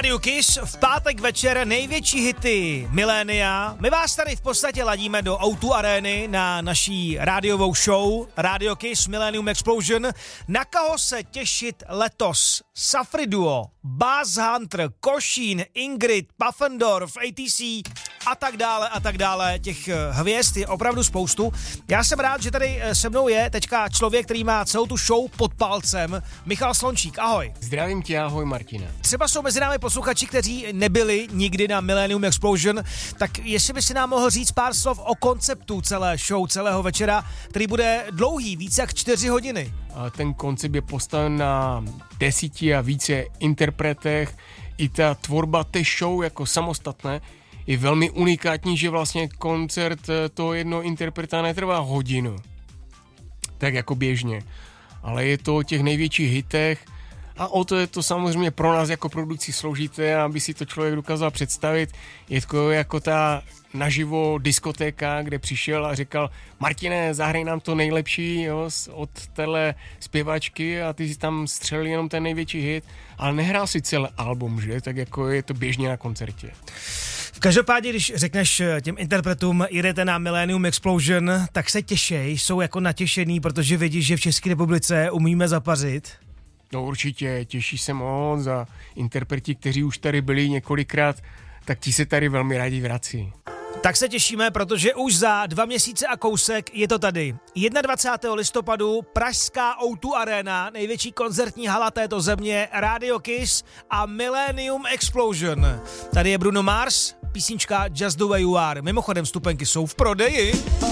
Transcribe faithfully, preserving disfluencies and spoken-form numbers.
Rádio Kiss, v pátek večer největší hity milénia. My vás tady v podstatě ladíme do ó dva Areny na naší rádiovou show Radio Kiss Millennium Explosion. Na koho se těšit letos? Safri Duo, Buzz Hunter, Košín, Ingrid, Puffendorf, A T C a tak dále a tak dále. Těch hvězd je opravdu spoustu. Já jsem rád, že tady se mnou je teďka člověk, který má celou tu show pod palcem. Michal Slončík, ahoj. Zdravím tě, ahoj Martina. Třeba jsou mezi námi posluchači, kteří nebyli nikdy na Millennium Explosion, tak jestli by si nám mohl říct pár slov o konceptu celé show, celého večera, který bude dlouhý, více jak čtyři hodiny. A ten koncept je postaven na desíti a více interpretech. I ta tvorba té show jako samostatné je velmi unikátní, že vlastně koncert toho jednoho interpreta netrvá hodinu, tak jako běžně, ale je to o těch největších hitech a o to je to samozřejmě pro nás jako produkci složité, aby si to člověk dokázal představit. Je to jako ta naživo diskotéka, kde přišel a říkal: Martine, zahraj nám to nejlepší, jo, od téhle zpěvačky, a ty si tam střelil jenom ten největší hit, ale nehrál si celý album, že? Tak jako je to běžně na koncertě. V každopádě, když řekneš těm interpretům, jedete na Millennium Explosion, tak se těšej, jsou jako natěšený, protože vidíš, že v České republice umíme zapařit. No určitě, těší se moc a interpreti, kteří už tady byli několikrát, tak ti se tady velmi rádi vrací. Tak se těšíme, protože už za dva měsíce a kousek je to tady. dvacátého prvního listopadu pražská ó dva Arena, největší koncertní hala této země, Radio Kiss a Millennium Explosion. Tady je Bruno Mars, písnička Just the Way You Are. Mimochodem, vstupenky jsou v prodeji.